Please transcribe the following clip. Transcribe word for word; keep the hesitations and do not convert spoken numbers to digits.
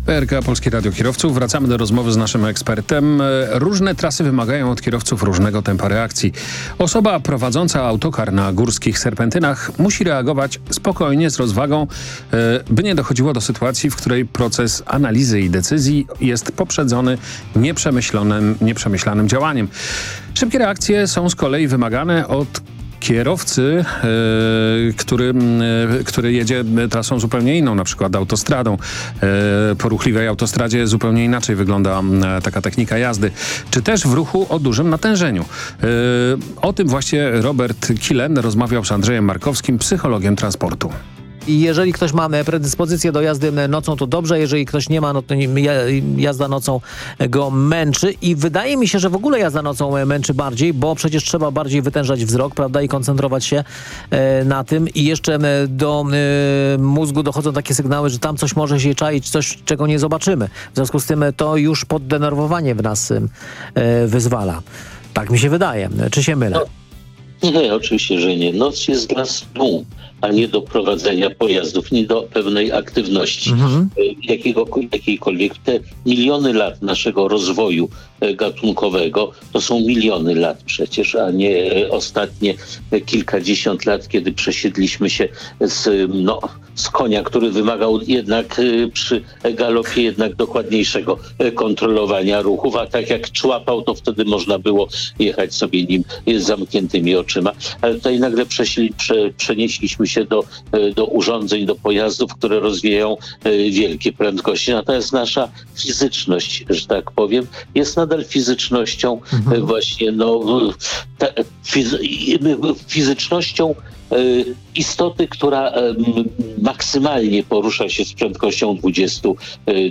P R K, Polskie Radio Kierowców. Wracamy do rozmowy z naszym ekspertem. Różne trasy wymagają od kierowców różnego tempa reakcji. Osoba prowadząca autokar na górskich serpentynach musi reagować spokojnie, z rozwagą, by nie dochodziło do sytuacji, w której proces analizy i decyzji jest poprzedzony nieprzemyślonym, nieprzemyślanym działaniem. Szybkie reakcje są z kolei wymagane od kierowcy, yy, który, yy, który jedzie trasą zupełnie inną, na przykład autostradą. Yy, po ruchliwej autostradzie zupełnie inaczej wygląda yy, taka technika jazdy. Czy też w ruchu o dużym natężeniu. Yy, o tym właśnie Robert Kilen rozmawiał z Andrzejem Markowskim, psychologiem transportu. I jeżeli ktoś ma predyspozycję do jazdy nocą, to dobrze. Jeżeli ktoś nie ma, no to jazda nocą go męczy. I wydaje mi się, że w ogóle jazda nocą męczy bardziej, bo przecież trzeba bardziej wytężać wzrok, prawda, i koncentrować się na tym. I jeszcze do mózgu dochodzą takie sygnały, że tam coś może się czaić, coś, czego nie zobaczymy. W związku z tym to już poddenerwowanie w nas wyzwala. Tak mi się wydaje. Czy się mylę? No, nie, oczywiście, że nie. Noc jest dla snu, a nie do prowadzenia pojazdów, nie do pewnej aktywności mhm. jakiego, jakiejkolwiek. Te miliony lat naszego rozwoju gatunkowego to są miliony lat przecież, a nie ostatnie kilkadziesiąt lat, kiedy przesiedliśmy się z, no, z konia, który wymagał jednak przy galopie jednak dokładniejszego kontrolowania ruchów, a tak jak człapał, to wtedy można było jechać sobie nim z zamkniętymi oczyma. Ale tutaj nagle prześli, prze, przenieśliśmy się do, do urządzeń, do pojazdów, które rozwijają wielkie prędkości. Natomiast nasza fizyczność, że tak powiem, jest nadal fizycznością mhm. właśnie no ta, fizy, fizycznością istoty, która maksymalnie porusza się z prędkością dwudziestu